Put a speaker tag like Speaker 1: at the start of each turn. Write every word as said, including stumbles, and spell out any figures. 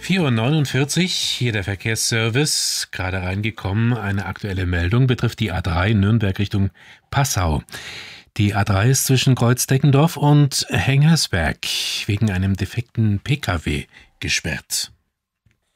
Speaker 1: vier Uhr neunundvierzig, hier der Verkehrsservice, gerade reingekommen. Eine aktuelle Meldung betrifft die A drei Nürnberg Richtung Passau. Die A drei ist zwischen Kreuzdeckendorf und Hengersberg wegen einem defekten Pkw gesperrt.